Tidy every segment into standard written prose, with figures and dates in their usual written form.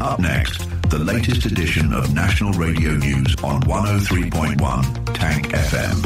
Up next, the latest edition of National Radio News on 103.1 Tank FM.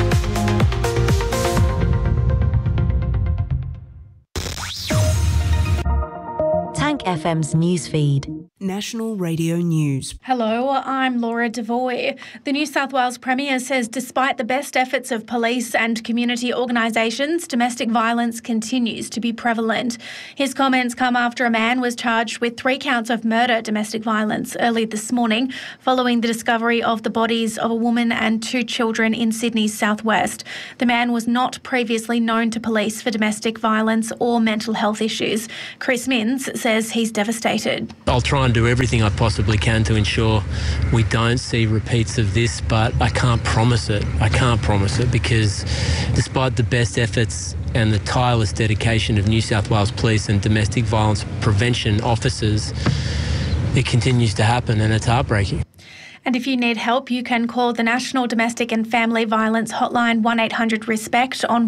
Tank FM's newsfeed. National Radio News. Hello, I'm Laura Devoy. The New South Wales Premier says despite the best efforts of police and community organisations, domestic violence continues to be prevalent. His comments come after a man was charged with 3 counts of murder domestic violence early this morning, following the discovery of the bodies of a woman and 2 children in Sydney's southwest. The man was not previously known to police for domestic violence or mental health issues. Chris Minns says he's devastated. I'll try and do everything I possibly can to ensure we don't see repeats of this, but I can't promise it. I can't promise it because despite the best efforts and the tireless dedication of New South Wales Police and domestic violence prevention officers, it continues to happen and it's heartbreaking. And if you need help, you can call the National Domestic and Family Violence Hotline 1800-RESPECT on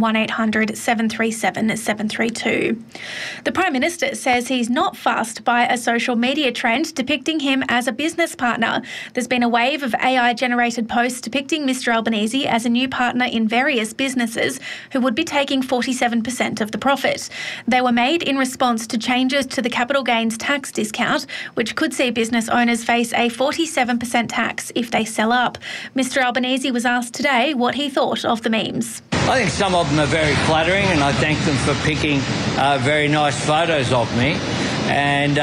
1800-737-732. The Prime Minister says he's not fussed by a social media trend depicting him as a business partner. There's been a wave of AI-generated posts depicting Mr Albanese as a new partner in various businesses who would be taking 47% of the profit. They were made in response to changes to the capital gains tax discount, which could see business owners face a 47% tax if they sell up. Mr Albanese was asked today what he thought of the memes. I think some of them are very flattering and I thank them for picking very nice photos of me, and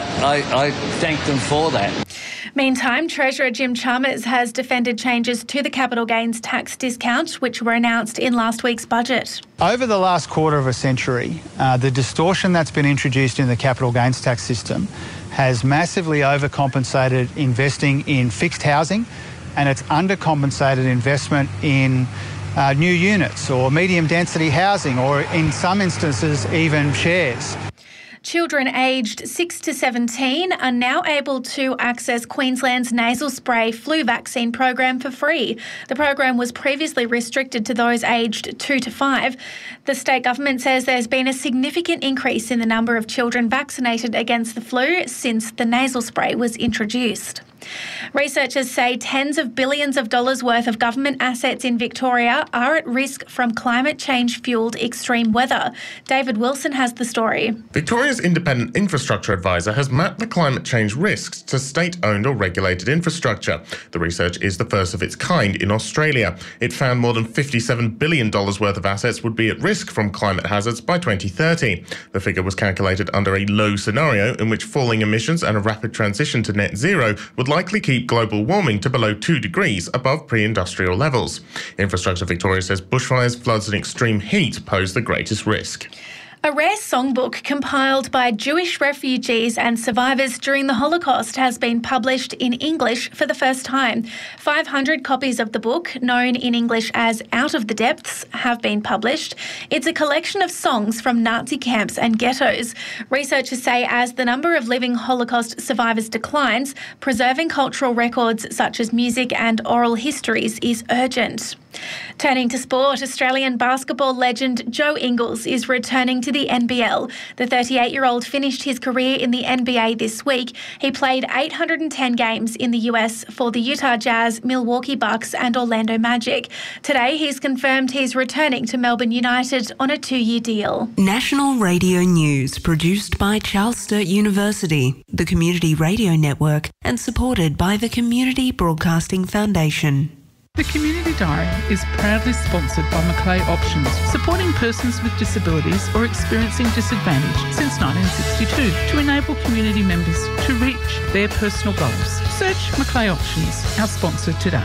I thank them for that. Meantime, Treasurer Jim Chalmers has defended changes to the capital gains tax discount, which were announced in last week's budget. Over the last quarter of a century, the distortion that's been introduced in the capital gains tax system has massively overcompensated investing in fixed housing, and it's undercompensated investment in new units or medium density housing, or in some instances even shares. Children aged 6 to 17 are now able to access Queensland's nasal spray flu vaccine program for free. The program was previously restricted to those aged 2 to 5. The state government says there's been a significant increase in the number of children vaccinated against the flu since the nasal spray was introduced. Researchers say tens of billions of dollars worth of government assets in Victoria are at risk from climate change-fuelled extreme weather. David Wilson has the story. Victoria's Independent Infrastructure Advisor has mapped the climate change risks to state-owned or regulated infrastructure. The research is the first of its kind in Australia. It found more than $57 billion worth of assets would be at risk from climate hazards by 2030. The figure was calculated under a low scenario in which falling emissions and a rapid transition to net zero would likely keep global warming to below 2 degrees above pre-industrial levels. Infrastructure Victoria says bushfires, floods and extreme heat pose the greatest risk. A rare songbook compiled by Jewish refugees and survivors during the Holocaust has been published in English for the first time. 500 copies of the book, known in English as Out of the Depths, have been published. It's a collection of songs from Nazi camps and ghettos. Researchers say as the number of living Holocaust survivors declines, preserving cultural records such as music and oral histories is urgent. Turning to sport, Australian basketball legend Joe Ingles is returning to the NBL. The 38-year-old finished his career in the NBA this week. He played 810 games in the US for the Utah Jazz, Milwaukee Bucks and Orlando Magic. Today, he's confirmed he's returning to Melbourne United on a 2-year deal. National Radio News, produced by Charles Sturt University, the Community Radio Network, and supported by the Community Broadcasting Foundation. The Community Diary is proudly sponsored by Macleay Options, supporting persons with disabilities or experiencing disadvantage since 1962 to enable community members to reach their personal goals. Search Macleay Options, our sponsor today.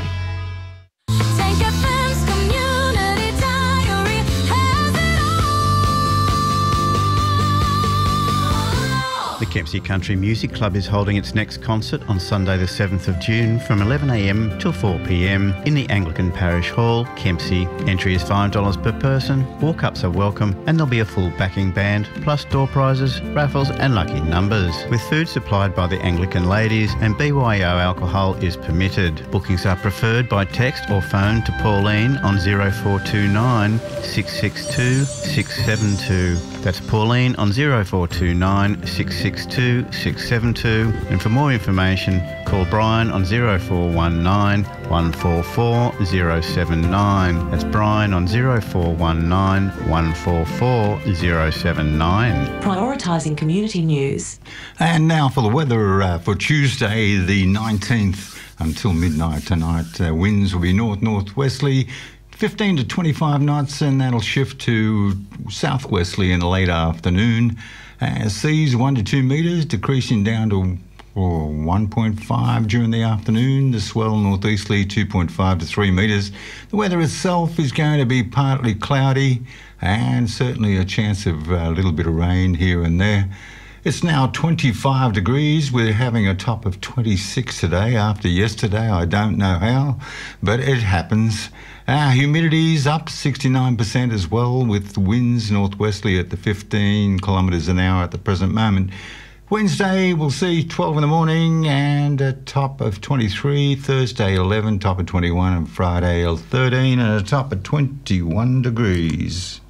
The Kempsey Country Music Club is holding its next concert on Sunday the 7th of June from 11am till 4pm in the Anglican Parish Hall, Kempsey. Entry is $5 per person, walk-ups are welcome and there'll be a full backing band, plus door prizes, raffles and lucky numbers. With food supplied by the Anglican ladies and BYO alcohol is permitted. Bookings are preferred by text or phone to Pauline on 0429 662 672. That's Pauline on 0429 662 662 672. And for more information, call Brian on 0419 144 079. That's Brian on 0419 144 079. Prioritising community news. And now for the weather for Tuesday the 19th until midnight tonight. Winds will be north-northwesterly, 15 to 25 knots, and that'll shift to southwesterly in the late afternoon. Seas 1 to 2 metres, decreasing down to 1.5 during the afternoon. The swell northeasterly 2.5 to 3 metres. The weather itself is going to be partly cloudy and certainly a chance of a little bit of rain here and there. It's now 25 degrees. We're having a top of 26 today. After yesterday, I don't know how, but it happens. Humidity's up 69% as well, with winds northwesterly at the 15 kilometres an hour at the present moment. Wednesday, we'll see 12 in the morning and a top of 23. Thursday, 11, top of 21, and Friday, 13, and a top of 21 degrees.